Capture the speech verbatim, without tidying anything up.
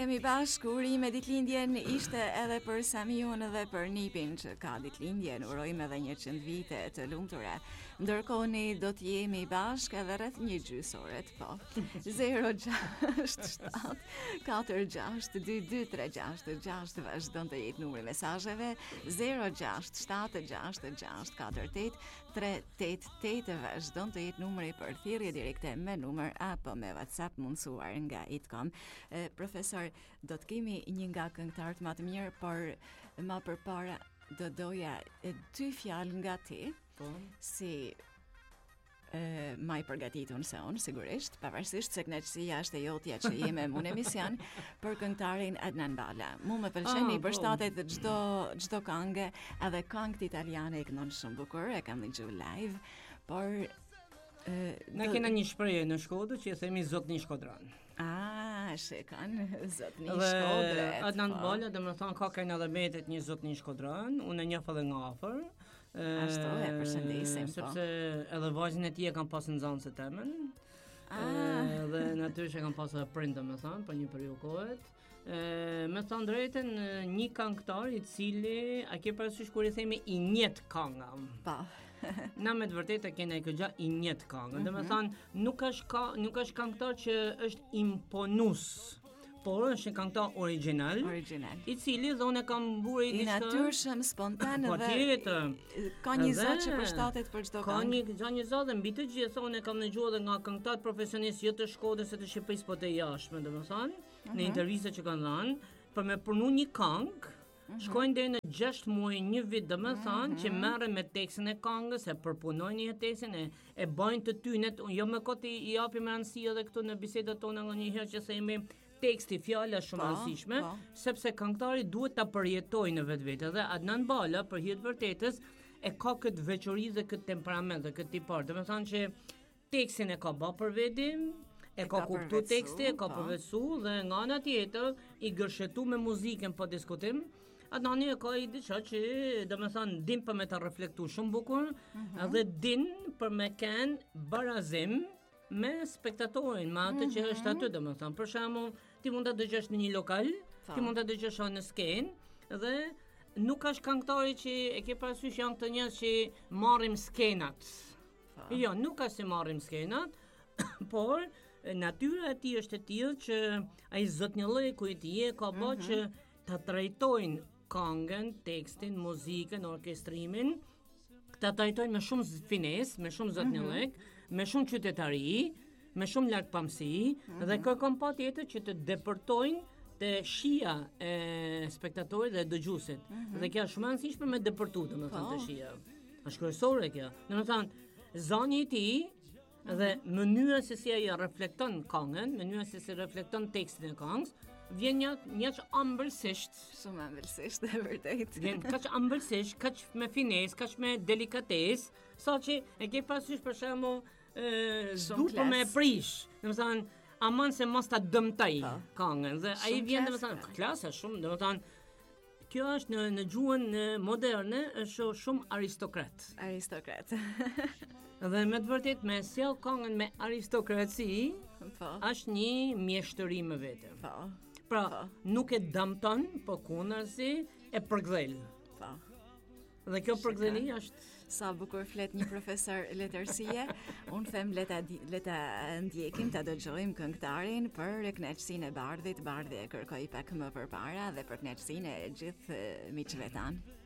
jemi bashkë, urime ditëlindjen ishte edhe për Samiun dhe për Nipin që ka ditëlindjen, urojmë edhe një qindë vite të lumtura. Ndërkohë ne do të jemi bashkë edhe rreth një gjysoret, po. zero gjashtë shtat katër gjashtë dy dy tre gjashtë gjashtë vazhdon të jetë numri mesazheve zero gjashtë shtat gjashtë gjashtë katër tetë tre tetë tetë vazhdon të jetë numri për thirrje direkte me numër apo me WhatsApp mundsuar nga i të kom. E, profesor, do të kemi një nga këngëtarët më të mirë, por më përpara do doja e, dy fjalë nga ti, Po. si e, ma i përgatitur se unë, sigurisht, pavarësisht se kënaqësia është e jotja që jeme mu në emision, për këngëtarin Adnan Balla. Mu më pëlqen Ah, i po. përshtatet çdo çdo këngë, edhe këngët italiane e këndon shumë bukur, e kam dëgjuar live, por e, Ne do- kena një shprehje në Shkodër që e themi zotni Shkodran. Ah, shikon, zotni Dhe Shkodret. Adnan po. Balla, domethënë ka kënë edhe betet një zotni Shkodran, unë e njoh edhe nga afër. Ashtu, e përshëndesim, po. Sepse edhe vajzën e tij e kam pasur nxënëse temën. Ah. E, dhe natyrisht e kam pasur prind domethënë për një periudhë kohet. E, me thënë drejtën, një këngëtar i cili a ke parasysh kur i themi i njët kënga. Po. Na me të vërtetë kena e këgja i njët këngë. Mm -hmm. Dhe me thanë, nuk është, ka, nuk është këngëtar që është imponus, por është një këngëtar original, Original. i cili dhe unë e kam buri I natyrshëm, spontan Po, dhe tjetër. ka një Edhe, zot që përshtatet për çdo Ka këngë. një, ka një zot dhe mbi të gjitha unë e kam dëgjuar edhe nga këngëtar profesionistë jo të Shkodrës e të Shqipërisë, po të jashtme, domethënë, në intervista që kanë dhënë, për me punu një këngë, shkojnë deri në gjashtë muaj, një vit, domethënë, që merren me tekstin e këngës, e përpunojnë një tekstin, e, e bëjnë të tynet, unë jo me kot i, i japim rëndësi edhe këtu në bisedat tona nganjëherë që themi teksti, fjala shumë Po, rëndësishme, po. sepse këngëtari duhet ta përjetojë në vetvete dhe Adnan Balla për hir të vërtetës e ka këtë veçori dhe këtë temperament dhe këtë tipar. Domethënë që tekstin e ka bë për veti, e, E ka ka kuptu përvetësu, teksti, e ka po. përvetësu dhe nga ana tjetër i gërshetu me muzikën pa diskutim. Adnani e ka i diçka që domethënë din për me ta reflektu shumë bukur, edhe din për me kenë barazim me spektatorin, me atë që është aty domethënë. Për shembull, ti mund ta dëgjosh në një lokal, Po. ti mund ta dëgjosh në skenë dhe nuk ka këngëtari që e ke parasysh janë të njerëz që marrim skenat. Po. Jo, nuk ka si marrim skenat, por e, natyra e tij është e tillë që ai zotnjëllëku i tij e ka bë që ta trajtojnë këngën, tekstin, muzikën, orkestrimin, ta trajtojnë me shumë z- finesë, me shumë zotnjëllëk, me shumë qytetari, me shumë lartpamësi dhe kërkon patjetër që të depërtojnë të shija e spektatorit dhe dëgjuesit. Dhe kjo është shumë e rëndësishme me depërtu, domethënë të shija. Është kryesore kjo. Domethënë, zani i tij dhe mënyra se si ai reflekton këngën, mënyra se si reflekton tekstin e këngës, vjen një një që ëmbëlsisht, Shumë ëmbëlsisht, e vërtet. vjen kaq ëmbëlsisht, kaq me finesë, kaq me delikatesë, saqë e ke parasysh për shembull ë Shumë du për me klas. prish. Domethënë, aman se mos ta dëmtoj Po. këngën. Dhe ai Shumë vjen klas, domethënë pra. klasa shumë, domethënë kjo është në në gjuhën e, moderne është shumë aristokrat. Aristokrat. Dhe me të vërtet me sjell këngën me aristokraci Po. është një mjeshtëri me vete. Po. Pra, Po. nuk e dëmton, po kundërzi e përgdhel. Po. Dhe kjo përgdheli është Sa bukur flet një profesor letërsie. Unë them le ta di- le ta ndjekim, ta dëgjojmë këngëtarin për kënaqësinë e Bardhit. Bardhi e kërkoi pak më përpara dhe për kënaqësinë e gjithë eh, miqve tanë.